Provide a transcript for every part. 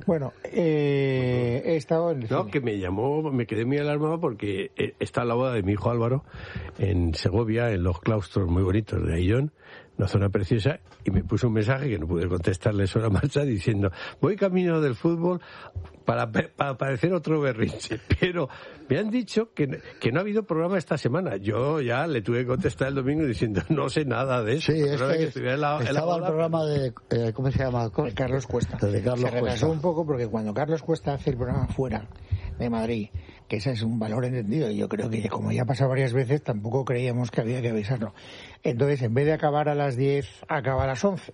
Bueno, he estado en el No, cine. que me llamó, me quedé muy alarmado porque está la boda de mi hijo Álvaro en Segovia, en los claustros muy bonitos de Ayllón, una zona preciosa, y me puso un mensaje que no pude contestarle sobre la marcha diciendo: voy camino del fútbol para padecer otro berrinche, pero me han dicho que no ha habido programa esta semana. Yo ya le tuve que contestar el domingo diciendo: no sé nada de eso. Sí, estaba el programa de ¿cómo se llama? De Carlos Cuesta. De Carlos Se retrasó Cuesta. un poco porque cuando Carlos Cuesta hace el programa fuera de Madrid, que ese es un valor entendido, y yo creo que como ya ha pasado varias veces, tampoco creíamos que había que avisarlo. Entonces, en vez de acabar a las 10, acaba a las 11.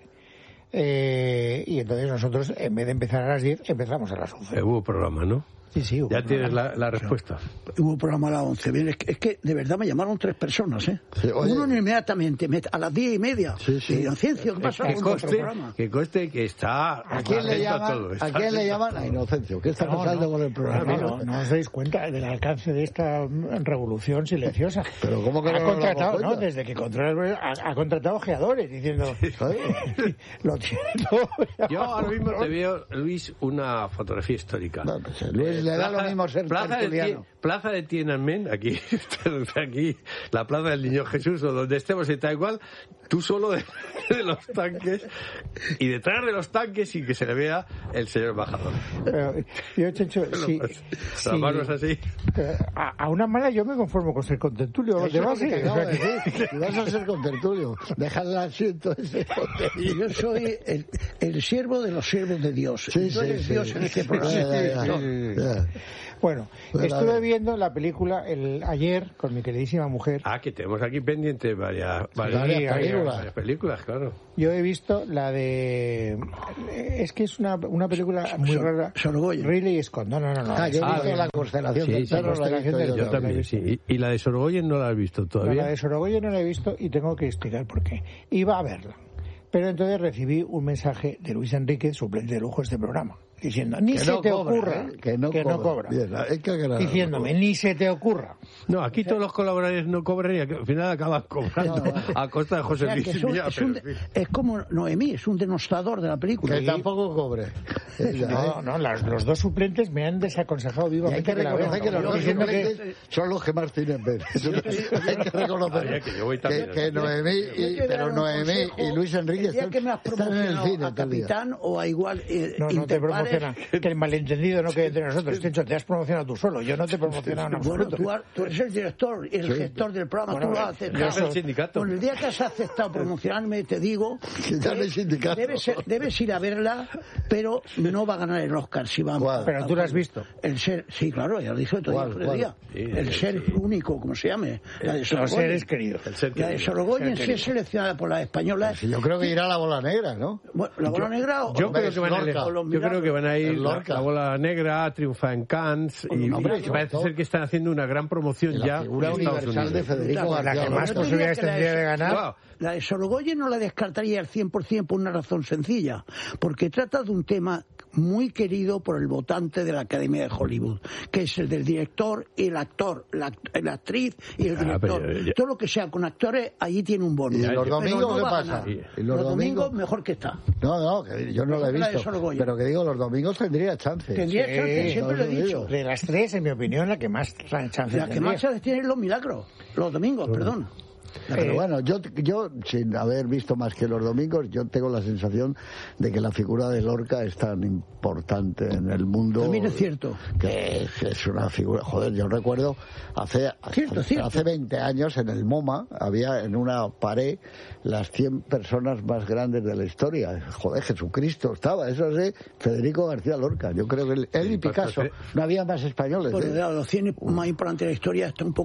Y entonces nosotros, en vez de empezar a las 10, empezamos a las 11. Hubo programa, ¿no? Sí, sí. Ya tienes la respuesta. Hubo programa a las 11. Bien, es que de verdad me llamaron 3 personas, ¿eh? Sí, oye. Uno inmediatamente, a las 10:30. Sí, sí. Inocencio, ¿qué pasa con nuestro programa? Que conste que está ¿A quién le atento a llaman? todo, ¿A está quién le atento llaman? A Inocencio. ¿Qué está pasando con el programa? No os dais cuenta del alcance de esta revolución silenciosa. Pero ¿cómo que no ha nos contratado, damos ¿no? cuenta? Desde que controla ha contratado ojeadores diciendo lo tiene todo. Yo ahora mismo te veo, Luis, una fotografía histórica. No, pues, Luis, le da lo mismo ser tertuliano. Plaza de Tiananmen, aquí, la Plaza del Niño Jesús, o donde estemos, está igual, tú solo de los tanques, y detrás de los tanques sin que se le vea el señor embajador. Yo, Chencho, Las manos así. A una mala yo me conformo con ser contertulio. Eso es lo que te acabo de decir. Y vas a ser contertulio. Deja el asiento ese. Yo soy el siervo de los siervos de Dios. Sí, Tú eres sí, Dios sí. en este programa. Ya. Bueno, estuve viendo la película ayer con mi queridísima mujer. Que tenemos aquí pendiente varias películas, claro. Yo he visto la de... Es que es una película muy rara. Sorogoyen. Ridley Scott. No. Yo he visto La Constelación del Perro. La he visto Yo también, sí. ¿Y la de Sorogoyen no la has visto todavía? La de Sorogoyen no la he visto y tengo que explicar por qué. Iba a verla. Pero entonces recibí un mensaje de Luis Enrique, suplente de lujo de este programa, diciendo, ni se te ocurra que no cobra. Bien, hay que agradar. Diciéndome, ni se te ocurra. No, aquí todos los colaboradores no cobran y al final acaban cobrando a costa de José Luis. Es como Noemí, es un denostador de la película. Que tampoco cobre. Los dos suplentes me han desaconsejado vivamente. Hay que reconocer que los dos suplentes son los que más tienen ver. Hay que reconocer que Noemí y Luis Enrique están en el cine. A capitán o a igual. No te promociona. Que el malentendido no quede entre nosotros. De hecho, te has promocionado tú solo. Yo no te he promocionado en absoluto. Bueno, tú eres el director y el gestor del programa. Tú lo has aceptado. Yo soy el sindicato. Bueno, el día que has aceptado promocionarme, te digo que debes ir a verla, pero no va a ganar el Oscar si vamos. Pero tú la has visto. El ser, sí, claro, ya lo dije todo el día. El ser único, como se llame. Los seres queridos. La de Sorogoyen sí es seleccionada por las españolas. Yo creo que irá la bola negra, ¿no? Bueno, la bola negra yo creo que van a ir la bola negra, triunfa en Cannes y parece ser que están haciendo una gran promoción ya. La figura universal de Federico García, la que más posibilidades tendría de ganar. La de Sorogoyen no la descartaría al 100% por una razón sencilla, porque trata de un tema muy querido por el votante de la Academia de Hollywood, que es el del director y el actor, la actriz y el director. Todo lo que sea con actores, allí tiene un bono. ¿Y los domingos qué pasa? Los domingos mejor que está. No, que yo no la he visto, pero que digo, los domingos tendría chance. Tendría chance, siempre lo he dicho. De las tres, en mi opinión, la que más chance La que más chance tiene es Los Milagros, los domingos, perdón. Pero bueno, yo sin haber visto más que los domingos, yo tengo la sensación de que la figura de Lorca es tan importante en el mundo. También es cierto. Que es una figura. Joder, yo recuerdo hace 20 años en el MoMA había en una pared las 100 personas más grandes de la historia. Joder, Jesucristo estaba, eso sí, Federico García Lorca. Yo creo que él y Picasso, no había más españoles. Bueno, los 100 más importantes de la historia está un poco